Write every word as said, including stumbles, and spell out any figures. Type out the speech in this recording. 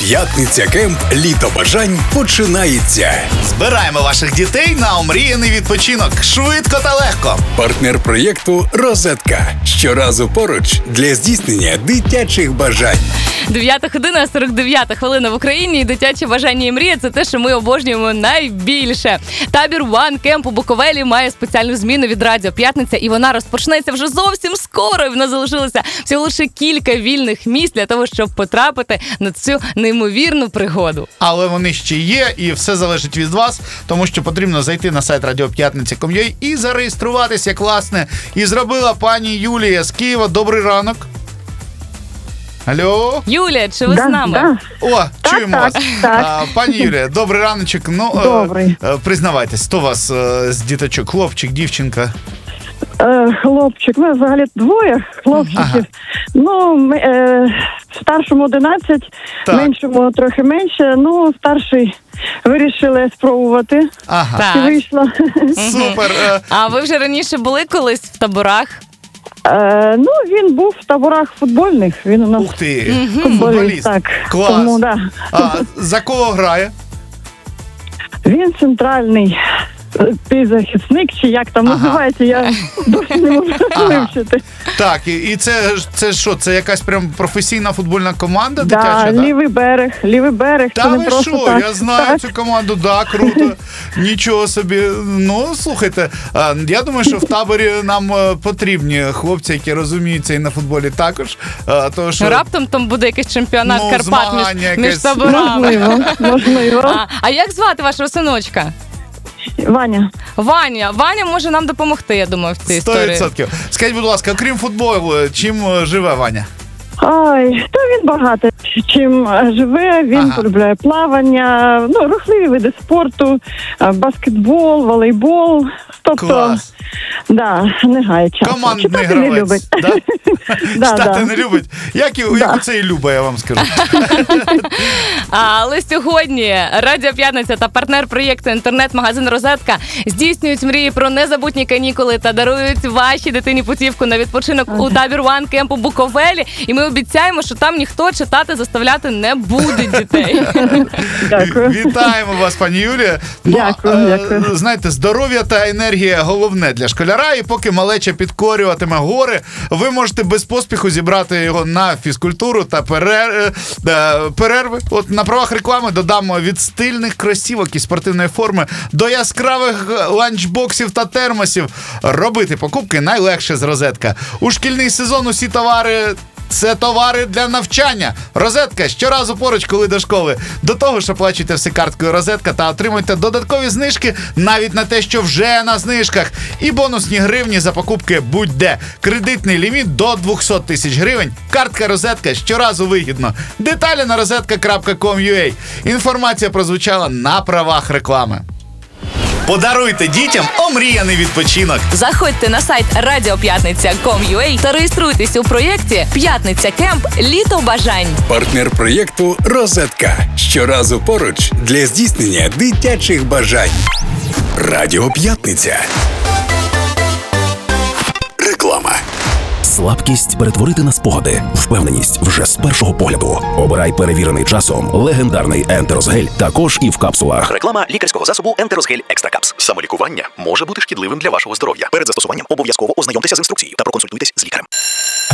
П'ятниця Кемп Літо бажань починається. Збираємо ваших дітей на омріяний відпочинок. Швидко та легко. Партнер проєкту «Розетка». Щоразу поруч для здійснення дитячих бажань. дев'ята година, сорок дев'ята хвилина в Україні. І дитяче бажання і мрія – це те, що ми обожнюємо найбільше. Табір One Camp у Буковелі має спеціальну зміну від Радіо П'ятниця, і вона розпочнеться вже зовсім скоро. І в нас залишилося всього лише кілька вільних місць для того, щоб потрапити на цю неймовірну пригоду. Але вони ще є, і все залежить від вас, тому що потрібно зайти на сайт радіо п'ятниця крапка ком ю а і зареєструватися, як власне і зробила пані Юлія з Києва. Добрий ранок. Алло? Юлія, чи ви да, з нами? Да. О, Так, чуємо так, вас. так. А, пані Юлія, добрий раночок. Ну, Добрий. Е, е, признавайтесь, хто у вас е, з діточок? Хлопчик, дівчинка? Е, хлопчик, ну взагалі двоє хлопчиків. Ага. Ну, ми, е, старшому одинадцять, Так. меншому трохи менше. Ну, старший вирішили спробувати. Ага, Так. І вийшло. супер. Е, А ви вже раніше були колись в таборах? Е, ну, він був в таборах футбольних. Він у нас ух ти, футболіст. футболіст. Так. Клас. Тому, да. А за кого грає? Він центральний е, півзахисник, чи як там Ага. називається, я досі не можу Ага. вивчити. Так, і, і це, ж- це що, це якась прям професійна футбольна команда Да, дитяча, так? лівий берег, лівий берег, Та це не ви просто що, так. я знаю Так. цю команду, да, круто. Нічого собі. Ну, слухайте, а, я думаю, що в таборі нам е, потрібні хлопці, які розуміються і на футболі також. а, Тому що, Раптом там буде якийсь чемпіонат Ну, Карпат змагання між, якесь. між таборами. Можливо, можливо. А, а як звати вашого синочка? Ваня, Ваня. Ваня може нам допомогти, я думаю, в цій сто історії. відсотків. Скажіть, будь ласка, окрім футболу, чим е, живе Ваня? ой, то він багато чим живе, він Ага. полюбляє плавання, ну, рухливі види спорту, а, баскетбол, волейбол, тобто, Клас. да, не гає часу. Командний Читати не гравець. любить. Да? Да, Читати да. не любить. Як, і, Да. як оце і Люба, я вам скажу. А, Але сьогодні Радіо П'ятниця та партнер проєкту інтернет-магазин «Розетка» здійснюють мрії про незабутні канікули та дарують вашій дитині путівку на відпочинок у табір One Camp у Буковелі. І ми обіцяємо, що там ніхто читати заставляти не буде дітей. Дякую. Вітаємо вас, пані Юлія. Дякую, е, дякую. Знаєте, здоров'я та енергія головне для школяра. І поки малеча підкорюватиме гори, ви можете без поспіху зібрати його на фізкультуру та перер... е, перерви. От на правах реклами додамо від стильних кросівок і спортивної форми до яскравих ланчбоксів та термосів. Робити покупки найлегше з «Розетка». У шкільний сезон усі товари... Це товари для навчання. «Розетка» щоразу поруч, коли до школи. До того ж, оплачуйте все карткою «Розетка» та отримуйте додаткові знижки навіть на те, що вже на знижках. І бонусні гривні за покупки будь-де. Кредитний ліміт до двісті тисяч гривень. Картка «Розетка» щоразу вигідно. Деталі на розетка крапка ком ю а. Інформація прозвучала на правах реклами. Подаруйте дітям омріяний відпочинок. Заходьте на сайт радіо п'ятниця крапка ком ю а та реєструйтесь у проєкті «П'ятниця Кемп. Літо бажань». Партнер проєкту «Розетка». Щоразу поруч для здійснення дитячих бажань. Радіо П'ятниця. Реклама. Слабкість перетворити на спогади. Впевненість вже з першого погляду. Обирай перевірений часом легендарний Ентерозгель, також і в капсулах. Реклама лікарського засобу Ентерозгель Екстра Капс. Самолікування може бути шкідливим для вашого здоров'я. Перед застосуванням обов'язково ознайомтеся з інструкцією та проконсультуйтесь з лікарем.